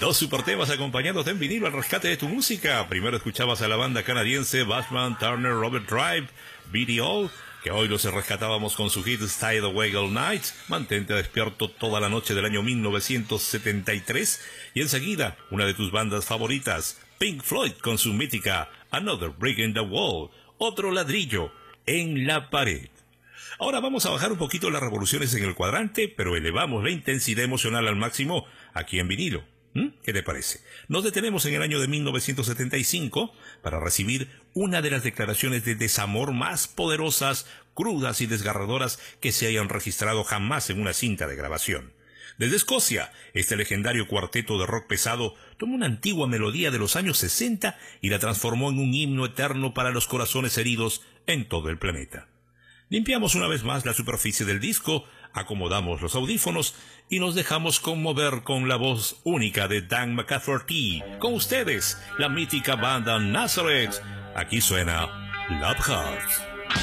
Dos supertemas acompañados en vinilo al rescate de tu música. Primero escuchabas a la banda canadiense Bachman Turner Robert Drive, BDO, que hoy los rescatábamos con su hit Stay Awake All Night, mantente despierto toda la noche del año 1973. Y enseguida, una de tus bandas favoritas, Pink Floyd, con su mítica Another Brick in the Wall, otro ladrillo en la pared. Ahora vamos a bajar un poquito las revoluciones en el cuadrante, pero elevamos la intensidad emocional al máximo aquí en vinilo. ¿Qué te parece? Nos detenemos en el año de 1975 para recibir una de las declaraciones de desamor más poderosas, crudas y desgarradoras que se hayan registrado jamás en una cinta de grabación. Desde Escocia, este legendario cuarteto de rock pesado tomó una antigua melodía de los años 60 y la transformó en un himno eterno para los corazones heridos en todo el planeta. Limpiamos una vez más la superficie del disco, acomodamos los audífonos y nos dejamos conmover con la voz única de Dan McCafferty. Con ustedes, la mítica banda Nazareth. Aquí suena Love Hearts.